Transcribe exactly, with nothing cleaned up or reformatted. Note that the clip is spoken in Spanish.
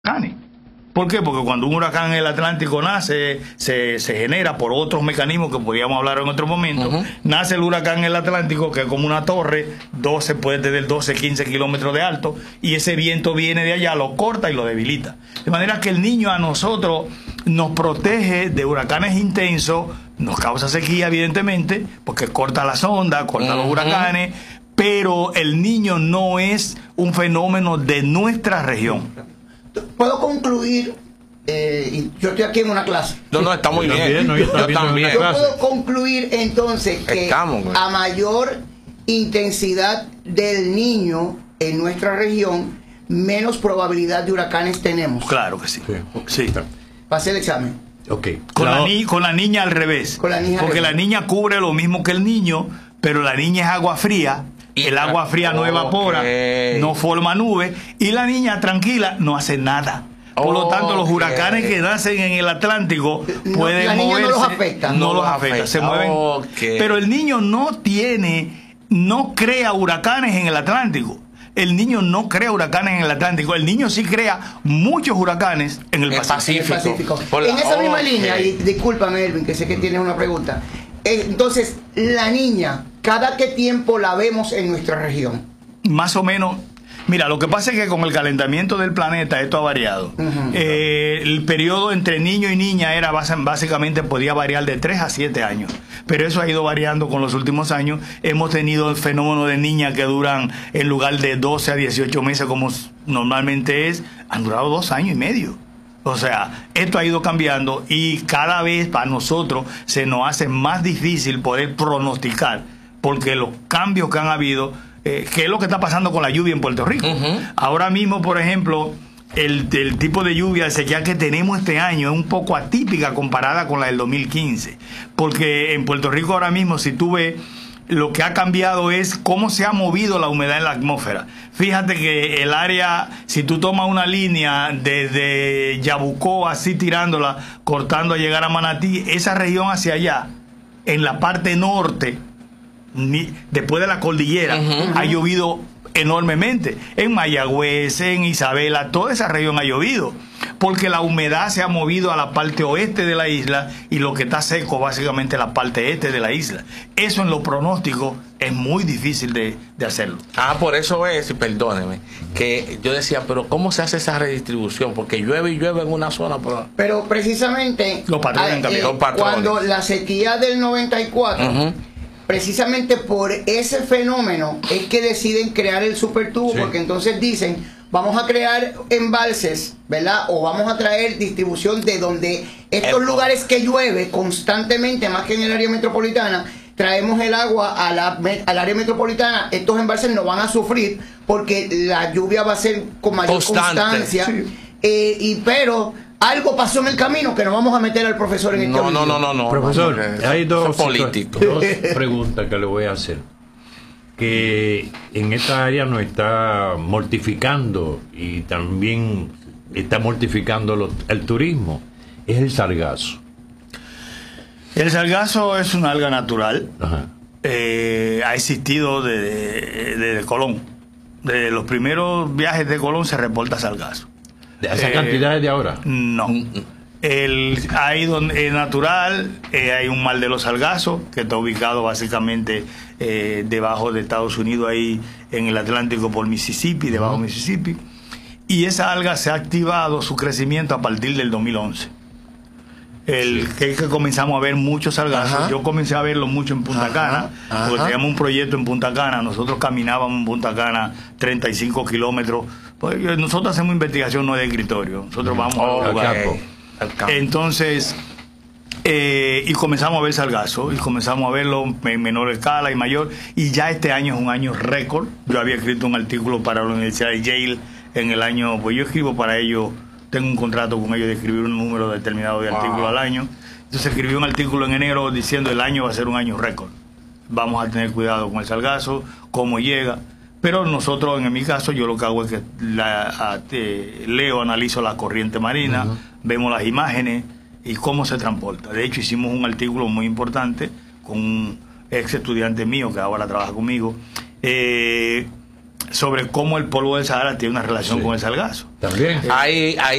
huracanes. ¿Por qué? Porque cuando un huracán en el Atlántico nace, se, se genera por otros mecanismos que podríamos hablar en otro momento. Uh-huh. Nace el huracán en el Atlántico, que es como una torre, doce, puede tener doce, quince kilómetros de alto, y ese viento viene de allá, lo corta y lo debilita. De manera que el niño a nosotros nos protege de huracanes intensos, nos causa sequía, evidentemente, porque corta las ondas, corta uh-huh. los huracanes, pero el niño no es un fenómeno de nuestra región. ¿Puedo concluir? Eh, y yo estoy aquí en una clase. No, no, está muy bien. bien. No, yo yo también. Yo puedo concluir entonces que Estamos, a mayor intensidad del niño en nuestra región, menos probabilidad de huracanes tenemos. Claro que sí. Sí. sí. Pasé el examen. Okay. Con, la ni con la niña al revés. Con la niña Porque al revés. La niña cubre lo mismo que el niño, pero la niña es agua fría. El agua fría no evapora, okay. no forma nube, y la niña tranquila no hace nada. Por okay. lo tanto, los huracanes que nacen en el Atlántico pueden no, la niña moverse. No los afecta. No, no los afecta, afecta. se mueven. Okay. Pero el niño no tiene, no crea huracanes en el Atlántico. El niño no crea huracanes en el Atlántico. El niño sí crea muchos huracanes en el, el Pacífico. Pacífico. En, en esa misma okay. línea, y discúlpame, Elvin, que sé que tienes una pregunta. Entonces, la niña, ¿cada qué tiempo la vemos en nuestra región? Más o menos. Mira, lo que pasa es que con el calentamiento del planeta esto ha variado. Uh-huh. eh, el periodo entre niño y niña era básicamente podía variar de tres a siete años. Pero eso ha ido variando con los últimos años. Hemos tenido el fenómeno de niñas que duran en lugar de doce a dieciocho meses como normalmente es, han durado dos años y medio. O sea, esto ha ido cambiando y cada vez para nosotros se nos hace más difícil poder pronosticar, porque los cambios que han habido, eh, ¿qué es lo que está pasando con la lluvia en Puerto Rico? Uh-huh. Ahora mismo, por ejemplo, el, el tipo de lluvia de sequía que tenemos este año es un poco atípica comparada con la del dos mil quince, porque en Puerto Rico ahora mismo, si tú ves, lo que ha cambiado es cómo se ha movido la humedad en la atmósfera. Fíjate que el área, si tú tomas una línea desde Yabucó, así tirándola, cortando a llegar a Manatí, esa región hacia allá, en la parte norte, ni, después de la cordillera, uh-huh. ha llovido enormemente. En Mayagüez, en Isabela, toda esa región ha llovido, porque la humedad se ha movido a la parte oeste de la isla y lo que está seco básicamente es la parte este de la isla. Eso en los pronósticos es muy difícil de, de hacerlo. Ah, por eso es, perdóneme, que yo decía, pero ¿cómo se hace esa redistribución? Porque llueve y llueve en una zona. Pero, pero precisamente los patrones eh, eh, cuando la sequía del noventa y cuatro... Uh-huh. Precisamente por ese fenómeno es que deciden crear el supertubo, sí. porque entonces dicen, vamos a crear embalses, ¿verdad? O vamos a traer distribución de donde estos el... lugares que llueve constantemente, más que en el área metropolitana, traemos el agua a la, al área metropolitana. Estos embalses no van a sufrir porque la lluvia va a ser con mayor Constante. constancia. Sí. Eh, y pero... algo pasó en el camino que nos vamos a meter al profesor en este No, no, no, no, no. Profesor, no, hay dos, políticos. dos preguntas que le voy a hacer. Que en esta área nos está mortificando y también está mortificando lo, el turismo. Es el sargazo. El sargazo es una alga natural. Ajá. Eh, ha existido desde de, de Colón. De los primeros viajes de Colón se reporta sargazo. ¿De esas eh, cantidades de ahora? No. El, hay donde es natural, eh, hay un mar de los sargazos que está ubicado básicamente eh, debajo de Estados Unidos, ahí en el Atlántico por Mississippi, debajo de Mississippi. Y esa alga se ha activado su crecimiento a partir del dos mil once. El sí. que, que comenzamos a ver muchos sargazos. Ajá. Yo comencé a verlo mucho en Punta Cana, Ajá. porque teníamos un proyecto en Punta Cana. Nosotros caminábamos en Punta Cana treinta y cinco kilómetros. Pues nosotros hacemos investigación no de escritorio. Nosotros vamos oh, al lugar. Campo. Al campo. Entonces, eh, y comenzamos a ver sargazo, y comenzamos a verlo en menor escala y mayor. Y ya este año es un año récord. Yo había escrito un artículo para la Universidad de Yale en el año, pues yo escribo para ellos. Tengo un contrato con ellos de escribir un número determinado de wow. artículos al año. Entonces escribí un artículo en enero diciendo el año va a ser un año récord. Vamos a tener cuidado con el sargazo, cómo llega. Pero nosotros, en mi caso, yo lo que hago es que la, a, te, leo, analizo la corriente marina, uh-huh. vemos las imágenes y cómo se transporta. De hecho, hicimos un artículo muy importante con un ex estudiante mío que ahora trabaja conmigo, eh, sobre cómo el polvo del Sahara tiene una relación Sí. con el sargazo. También. Ahí, ahí